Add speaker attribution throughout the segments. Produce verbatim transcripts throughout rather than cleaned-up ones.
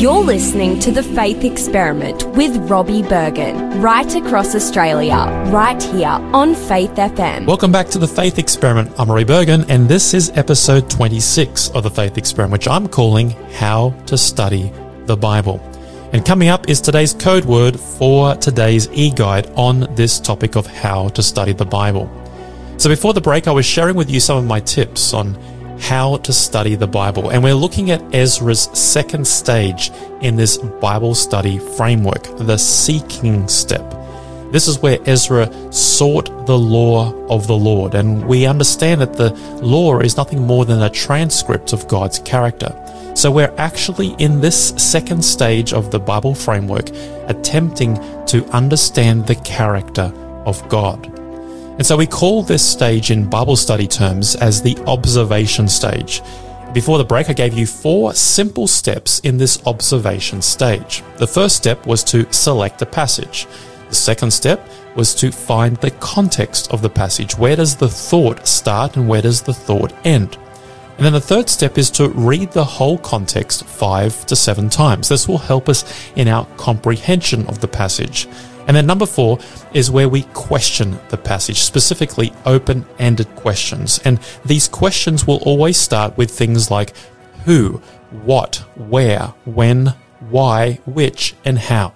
Speaker 1: You're listening to The Faith Experiment with Robbie Bergen, right across Australia, right here on Faith F M.
Speaker 2: Welcome back to The Faith Experiment. I'm Robbie Bergen, and this is episode twenty-six of The Faith Experiment, which I'm calling How to Study the Bible. And coming up is today's code word for today's e-guide on this topic of how to study the Bible. So before the break, I was sharing with you some of my tips on how to study the Bible. And we're looking at Ezra's second stage in this Bible study framework, the seeking step. This is where Ezra sought the law of the Lord. And we understand that the law is nothing more than a transcript of God's character. So we're actually in this second stage of the Bible framework attempting to understand the character of God. And so we call this stage in Bible study terms as the observation stage. Before the break, I gave you four simple steps in this observation stage. The first step was to select a passage. The second step was to find the context of the passage. Where does the thought start and where does the thought end? And then the third step is to read the whole context five to seven times. This will help us in our comprehension of the passage. And then number four is where we question the passage, specifically open-ended questions. And these questions will always start with things like who, what, where, when, why, which, and how.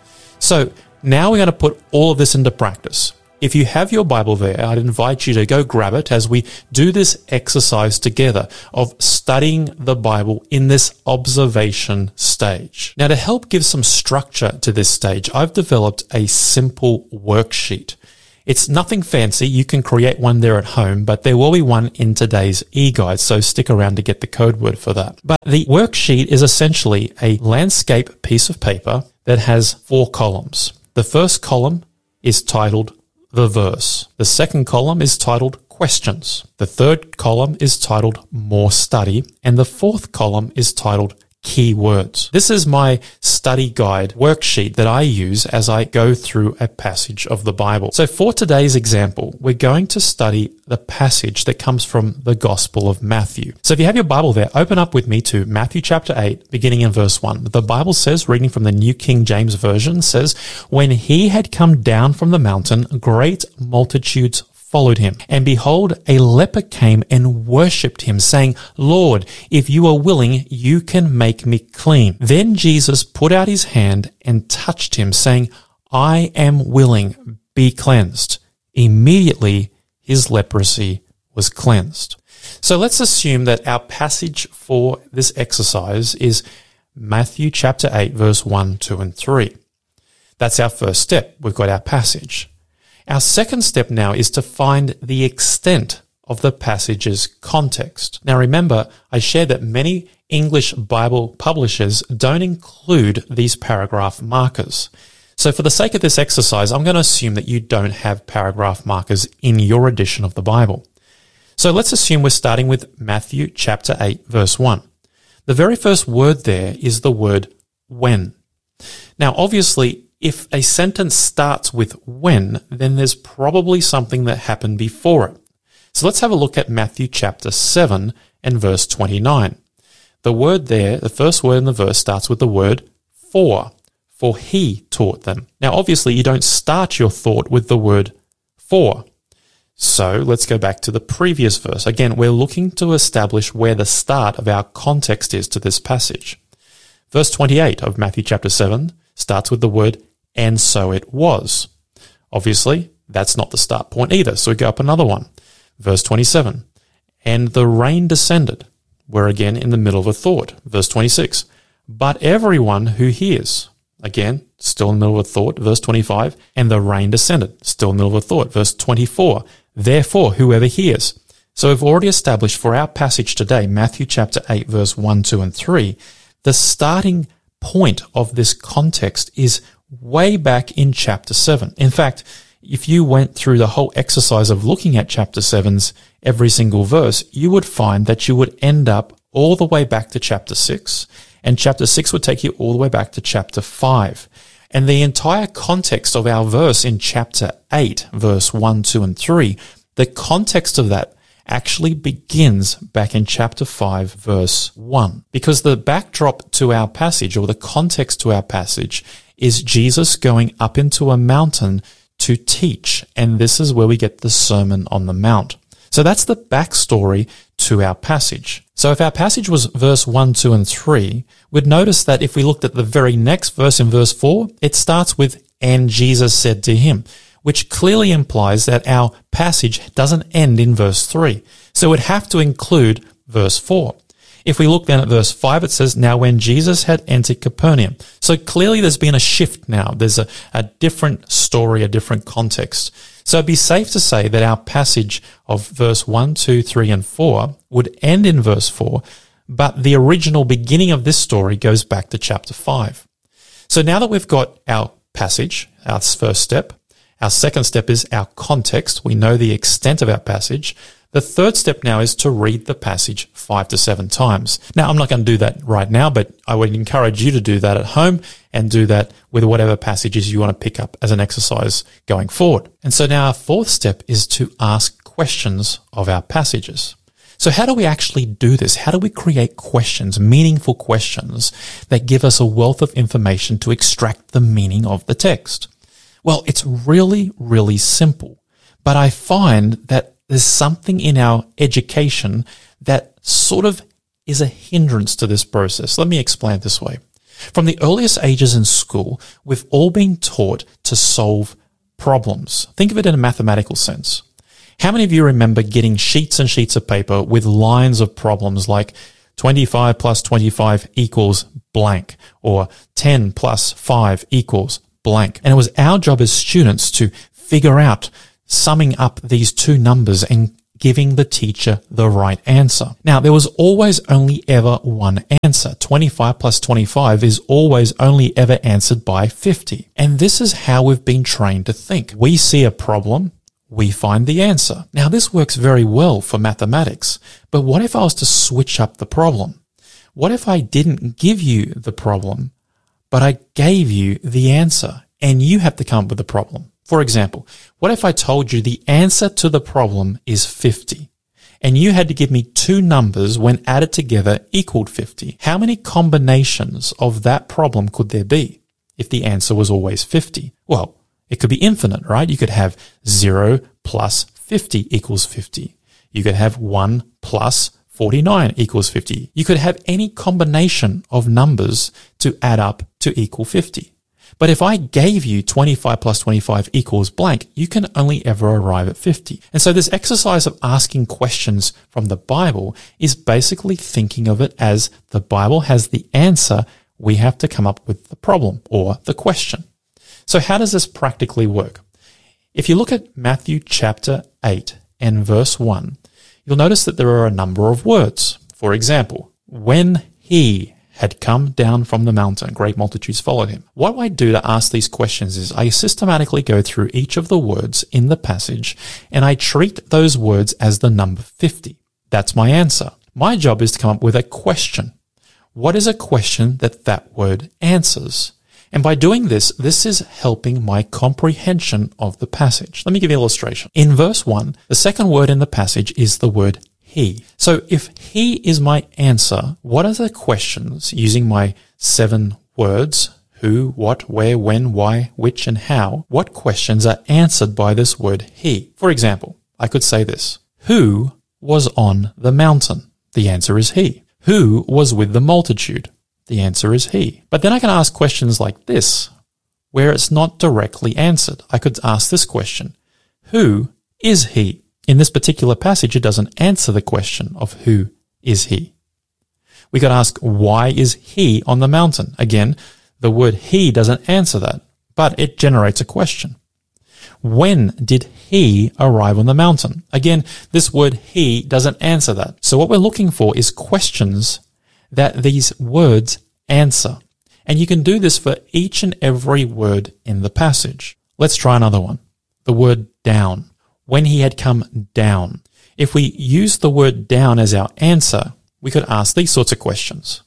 Speaker 2: So now we're going to put all of this into practice. If you have your Bible there, I'd invite you to go grab it as we do this exercise together of studying the Bible in this observation stage. Now, to help give some structure to this stage, I've developed a simple worksheet. It's nothing fancy. You can create one there at home, but there will be one in today's e-guide, so stick around to get the code word for that. But the worksheet is essentially a landscape piece of paper that has four columns. The first column is titled the verse. The second column is titled questions. The third column is titled more study. And the fourth column is titled key words. This is my study guide worksheet that I use as I go through a passage of the Bible. So for today's example, we're going to study the passage that comes from the Gospel of Matthew. So if you have your Bible there, open up with me to Matthew chapter eight, beginning in verse one. The Bible says, reading from the New King James Version, says, "When he had come down from the mountain, great multitudes followed him. And behold, a leper came and worshipped him, saying, Lord, if you are willing, you can make me clean. Then Jesus put out his hand and touched him, saying, I am willing, be cleansed. Immediately his leprosy was cleansed." So let's assume that our passage for this exercise is Matthew chapter eight, verse one, two, and three. That's our first step. We've got our passage. Our second step now is to find the extent of the passage's context. Now remember, I shared that many English Bible publishers don't include these paragraph markers. So for the sake of this exercise, I'm going to assume that you don't have paragraph markers in your edition of the Bible. So let's assume we're starting with Matthew chapter eight, verse one. The very first word there is the word when. Now obviously, if a sentence starts with when, then there's probably something that happened before it. So let's have a look at Matthew chapter seven and verse twenty-nine. The word there, the first word in the verse starts with the word for, for he taught them. Now obviously you don't start your thought with the word for. So let's go back to the previous verse. Again, we're looking to establish where the start of our context is to this passage. Verse twenty-eight of Matthew chapter seven starts with the word and so it was. Obviously, that's not the start point either, so we go up another one. Verse twenty-seven, and the rain descended. We're again in the middle of a thought. Verse twenty-six, but everyone who hears. Again, still in the middle of a thought. Verse twenty-five, and the rain descended. Still in the middle of a thought. Verse twenty-four, therefore whoever hears. So we've already established for our passage today, Matthew chapter eight, verse one, two, and three, the starting point of this context is way back in chapter seven. In fact, if you went through the whole exercise of looking at chapter seven's every single verse, you would find that you would end up all the way back to chapter six, and chapter six would take you all the way back to chapter five. And the entire context of our verse in chapter eight, verse one, two, and three, the context of that actually begins back in chapter five, verse one. Because the backdrop to our passage, or the context to our passage, is Jesus going up into a mountain to teach. And this is where we get the Sermon on the Mount. So that's the backstory to our passage. So if our passage was verse one, two, and three, we'd notice that if we looked at the very next verse in verse four, it starts with, "And Jesus said to him," which clearly implies that our passage doesn't end in verse three. So it'd have to include verse four. If we look then at verse five, it says, "Now when Jesus had entered Capernaum." So clearly there's been a shift now. There's a, a different story, a different context. So it'd be safe to say that our passage of verse one, two, three, and four would end in verse four, but the original beginning of this story goes back to chapter five. So now that we've got our passage, our first step, our second step is our context. We know the extent of our passage. The third step now is to read the passage five to seven times. Now, I'm not going to do that right now, but I would encourage you to do that at home and do that with whatever passages you want to pick up as an exercise going forward. And so now our fourth step is to ask questions of our passages. So how do we actually do this? How do we create questions, meaningful questions that give us a wealth of information to extract the meaning of the text? Well, it's really, really simple. But I find that there's something in our education that sort of is a hindrance to this process. Let me explain it this way. From the earliest ages in school, we've all been taught to solve problems. Think of it in a mathematical sense. How many of you remember getting sheets and sheets of paper with lines of problems like twenty-five plus twenty-five equals blank, or ten plus five equals blank? And it was our job as students to figure out summing up these two numbers and giving the teacher the right answer. Now, there was always only ever one answer. twenty-five plus twenty-five is always only ever answered by fifty. And this is how we've been trained to think. We see a problem, we find the answer. Now, this works very well for mathematics, but what if I was to switch up the problem? What if I didn't give you the problem, but I gave you the answer and you have to come up with the problem? For example, what if I told you the answer to the problem is fifty, and you had to give me two numbers when added together equaled fifty? How many combinations of that problem could there be if the answer was always fifty? Well, it could be infinite, right? You could have zero plus fifty equals fifty. You could have one plus forty-nine equals fifty. You could have any combination of numbers to add up to equal fifty. But if I gave you twenty-five plus twenty-five equals blank, you can only ever arrive at fifty. And so this exercise of asking questions from the Bible is basically thinking of it as the Bible has the answer. We have to come up with the problem or the question. So how does this practically work? If you look at Matthew chapter eight and verse one, you'll notice that there are a number of words. For example, when he had come down from the mountain, great multitudes followed him. What I do to ask these questions is I systematically go through each of the words in the passage and I treat those words as the number fifty. That's my answer. My job is to come up with a question. What is a question that that word answers? And by doing this, this is helping my comprehension of the passage. Let me give you an illustration. In verse one, the second word in the passage is the word he. So if he is my answer, what are the questions using my seven words, who, what, where, when, why, which, and how? What questions are answered by this word he? For example, I could say this: who was on the mountain? The answer is he. Who was with the multitude? The answer is he. But then I can ask questions like this, where it's not directly answered. I could ask this question: who is he? In this particular passage, it doesn't answer the question of who is he. We could ask, why is he on the mountain? Again, the word he doesn't answer that, but it generates a question. When did he arrive on the mountain? Again, this word he doesn't answer that. So what we're looking for is questions that these words answer. And you can do this for each and every word in the passage. Let's try another one. The word down. When he had come down. If we use the word down as our answer, we could ask these sorts of questions.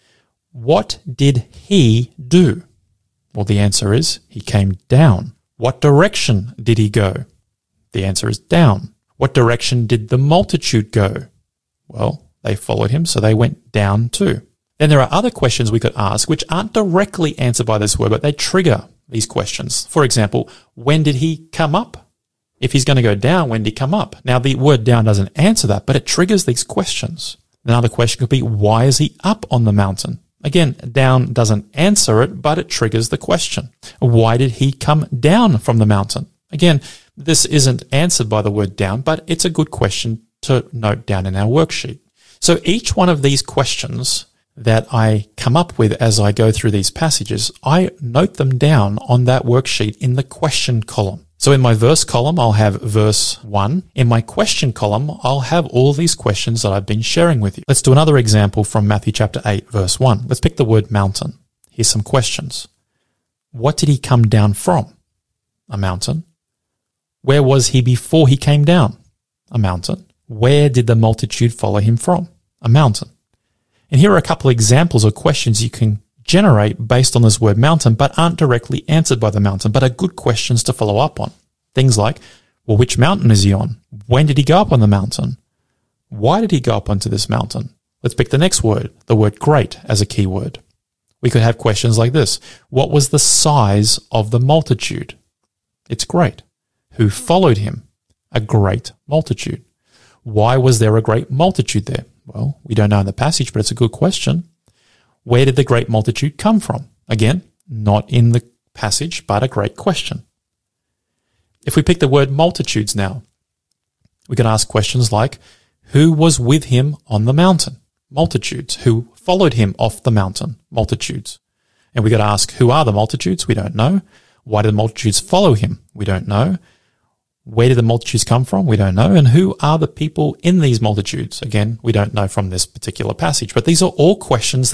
Speaker 2: What did he do? Well, the answer is he came down. What direction did he go? The answer is down. What direction did the multitude go? Well, they followed him, so they went down too. Then there are other questions we could ask which aren't directly answered by this word, but they trigger these questions. For example, when did he come up? If he's going to go down, when did he come up? Now, the word down doesn't answer that, but it triggers these questions. Another question could be, why is he up on the mountain? Again, down doesn't answer it, but it triggers the question. Why did he come down from the mountain? Again, this isn't answered by the word down, but it's a good question to note down in our worksheet. So each one of these questions that I come up with as I go through these passages, I note them down on that worksheet in the question column. So in my verse column, I'll have verse one. In my question column, I'll have all these questions that I've been sharing with you. Let's do another example from Matthew chapter eight, verse one. Let's pick the word mountain. Here's some questions. What did he come down from? A mountain. Where was he before he came down? A mountain. Where did the multitude follow him from? A mountain. And here are a couple of examples of questions you can generate based on this word mountain, but aren't directly answered by the mountain, but are good questions to follow up on. Things like, well, which mountain is he on? When did he go up on the mountain? Why did he go up onto this mountain? Let's pick the next word, the word great, as a key word. We could have questions like this. What was the size of the multitude? It's great. Who followed him? A great multitude. Why was there a great multitude there? Well, we don't know in the passage, but it's a good question. Where did the great multitude come from? Again, not in the passage, but a great question. If we pick the word multitudes now, we can ask questions like, who was with him on the mountain? Multitudes. Who followed him off the mountain? Multitudes. And we got to ask, who are the multitudes? We don't know. Why did the multitudes follow him? We don't know. Where did the multitudes come from? We don't know. And who are the people in these multitudes? Again, we don't know from this particular passage. But these are all questions